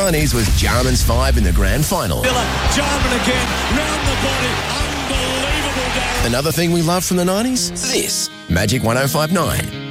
90s was Jarman's 5 in the grand final. Jarman again, round the body. Unbelievable, Darren. Another thing we love from the 90s? This. Magic 105.9.